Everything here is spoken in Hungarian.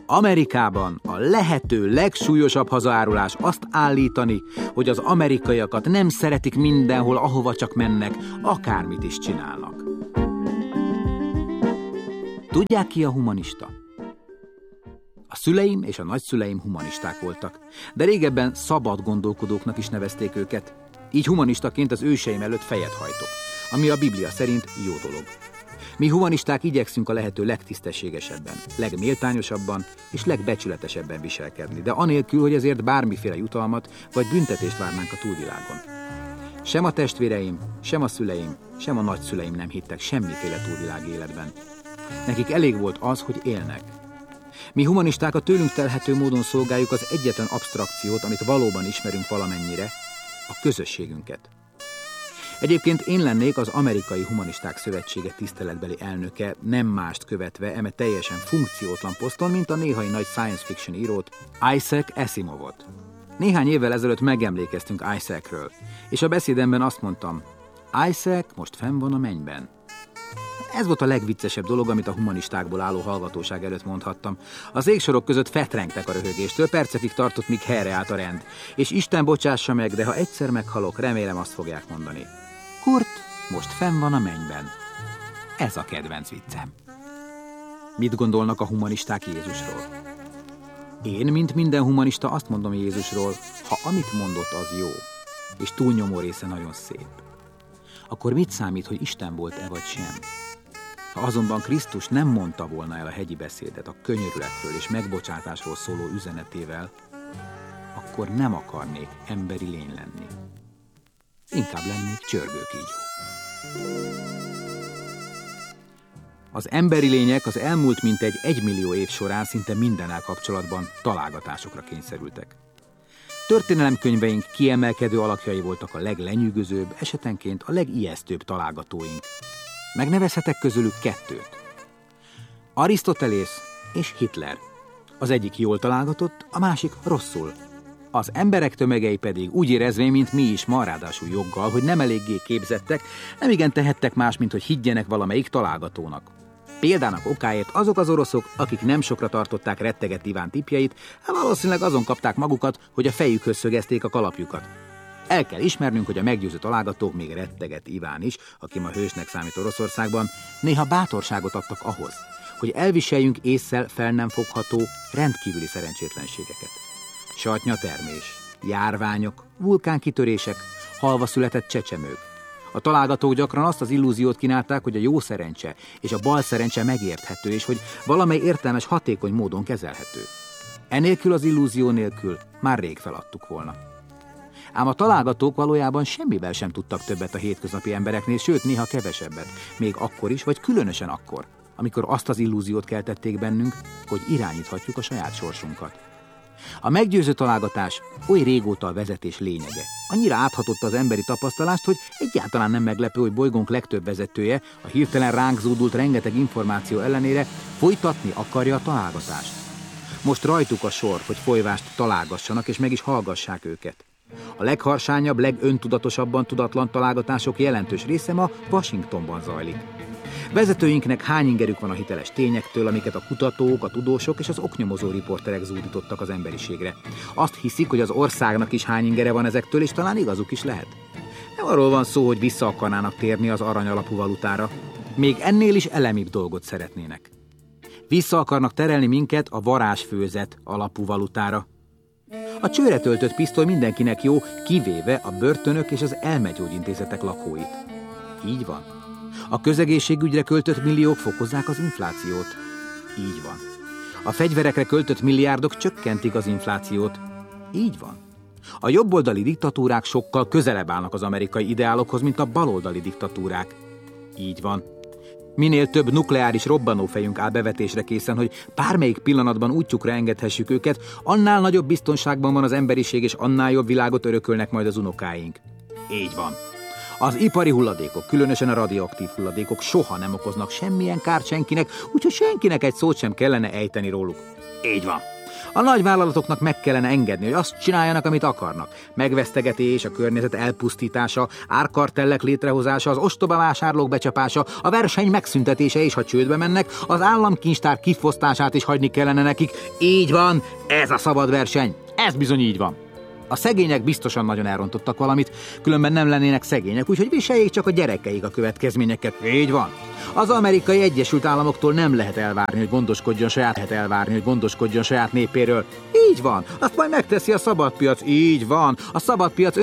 Amerikában a lehető legsúlyosabb hazaárulás azt állítani, hogy az amerikaiakat nem szeretik mindenhol, ahova csak mennek, akármit is csinálnak. Tudják ki a humanista? A szüleim és a nagyszüleim humanisták voltak, de régebben szabad gondolkodóknak is nevezték őket. Így humanistaként az őseim előtt fejet hajtok, ami a Biblia szerint jó dolog. Mi humanisták igyekszünk a lehető legtisztességesebben, legméltányosabban és legbecsületesebben viselkedni, de anélkül, hogy ezért bármiféle jutalmat vagy büntetést várnánk a túlvilágon. Sem a testvéreim, sem a szüleim, sem a nagyszüleim nem hittek semmiféle túlvilági életben. Nekik elég volt az, hogy élnek. Mi humanisták a tőlünk telhető módon szolgáljuk az egyetlen absztrakciót, amit valóban ismerünk valamennyire, a közösségünket. Egyébként én lennék az Amerikai Humanisták Szövetsége tiszteletbeli elnöke, nem mást követve eme teljesen funkciótlan poszton, mint a néhai nagy science fiction írót, Isaac Asimovot. Néhány évvel ezelőtt megemlékeztünk Isaacről, és a beszédemben azt mondtam, Isaac most fenn van a mennyben. Ez volt a legviccesebb dolog, amit a humanistákból álló hallgatóság előtt mondhattam. Az égsorok között fetrengtek a röhögéstől, percekig tartott, míg helyreállt a rend. És Isten bocsássa meg, de ha egyszer meghalok, remélem azt fogják mondani. Kurt most fenn van a mennyben. Ez a kedvenc viccem. Mit gondolnak a humanisták Jézusról? Én, mint minden humanista, azt mondom Jézusról, ha amit mondott, az jó, és túlnyomó része nagyon szép, akkor mit számít, hogy Isten volt-e vagy sem? Ha azonban Krisztus nem mondta volna el a hegyi beszédet a könyörületről és megbocsátásról szóló üzenetével, akkor nem akarnék emberi lény lenni. Inkább lennék csörgőkígyó. Az emberi lények az elmúlt mintegy 1 millió év során szinte mindennel kapcsolatban találgatásokra kényszerültek. Történelemkönyveink kiemelkedő alakjai voltak a leglenyűgözőbb, esetenként a legijesztőbb találgatóink. Megnevezhetek közülük 2. Arisztotelész és Hitler. Az egyik jól találgatott, a másik rosszul. Az emberek tömegei pedig úgy érezvén, mint mi is ma, ráadásul joggal, hogy nem eléggé képzettek, nemigen tehettek más, mint hogy higgyenek valamelyik találgatónak. Példának okáért azok az oroszok, akik nem sokra tartották retteget Iván tippjeit, valószínűleg azon kapták magukat, hogy a fejükhöz szögezték a kalapjukat. El kell ismernünk, hogy a meggyőző találgatók, még retteget Iván is, aki ma hősnek számít Oroszországban, néha bátorságot adtak ahhoz, hogy elviseljünk ésszel fel nem fogható, rendkívüli szerencsétlenségeket. Sartnyatermés, járványok, vulkánkitörések, halva született csecsemők. A találgatók gyakran azt az illúziót kínálták, hogy a jó szerencse és a bal szerencse megérthető, és hogy valamely értelmes, hatékony módon kezelhető. Enélkül az illúzió nélkül már rég feladtuk volna. Ám a találgatók valójában semmivel sem tudtak többet a hétköznapi embereknél, sőt néha kevesebbet, még akkor is, vagy különösen akkor, amikor azt az illúziót keltették bennünk, hogy irányíthatjuk a saját sorsunkat. A meggyőző találgatás oly régóta a vezetés lényege. Annyira áthatotta az emberi tapasztalást, hogy egyáltalán nem meglepő, hogy bolygónk legtöbb vezetője a hirtelen ránk zúdult rengeteg információ ellenére folytatni akarja a találgatást. Most rajtuk a sor, hogy folyvást találgassanak és meg is hallgassák őket. A legharsányabb, legöntudatosabban tudatlan találgatások jelentős része ma Washingtonban zajlik. Vezetőinknek hány ingerük van a hiteles tényektől, amiket a kutatók, a tudósok és az oknyomozó riporterek zúdítottak az emberiségre. Azt hiszik, hogy az országnak is hány ingere van ezektől, és talán igazuk is lehet. Nem arról van szó, hogy vissza akarnának térni az arany alapú valutára. Még ennél is elemibb dolgot szeretnének. Vissza akarnak terelni minket a varázsfőzet alapú valutára. A csőre töltött pisztoly mindenkinek jó, kivéve a börtönök és az elmegyógyintézetek lakóit. Így van. A közegészségügyre költött milliók fokozzák az inflációt. Így van. A fegyverekre költött milliárdok csökkentik az inflációt. Így van. A jobboldali diktatúrák sokkal közelebb állnak az amerikai ideálokhoz, mint a baloldali diktatúrák. Így van. Minél több nukleáris robbanófejünk áll bevetésre készen, hogy bármelyik pillanatban útjukra engedhessük őket, annál nagyobb biztonságban van az emberiség, és annál jobb világot örökölnek majd az unokáink. Így van. Az ipari hulladékok, különösen a radioaktív hulladékok soha nem okoznak semmilyen kárt senkinek, úgyhogy senkinek egy szót sem kellene ejteni róluk. Így van. A nagyvállalatoknak meg kellene engedni, hogy azt csináljanak, amit akarnak. Megvesztegetés, a környezet elpusztítása, árkartellek létrehozása, az ostoba vásárlók becsapása, a verseny megszüntetése is, ha csődbe mennek, az államkincstár kifosztását is hagyni kellene nekik. Így van, ez a szabad verseny. Ez bizony így van. A szegények biztosan nagyon elrontottak valamit, különben nem lennének szegények, úgyhogy viseljék csak a gyerekeik a következményeket. Így van. Az Amerikai Egyesült Államoktól nem lehet elvárni, hogy gondoskodjon saját népéről. Így van. Azt majd megteszi a szabadpiac. Így van. A szabadpiac